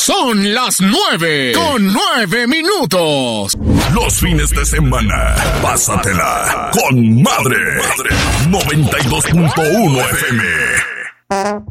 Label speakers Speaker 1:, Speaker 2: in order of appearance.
Speaker 1: Son las 9:09.
Speaker 2: Los fines de semana, pásatela con madre. 92.1 FM.